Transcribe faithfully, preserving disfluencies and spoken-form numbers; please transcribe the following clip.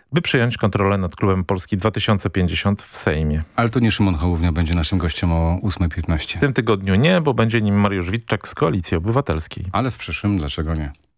by przyjąć kontrolę nad Klubem Polski dwa tysiące pięćdziesiąt w Sejmie. Ale to nie Szymon Hołownia będzie naszym gościem o ósma piętnaście. W tym tygodniu nie, bo będzie nim Mariusz Witczak z Koalicji Obywatelskiej. Ale w przyszłym dlaczego nie?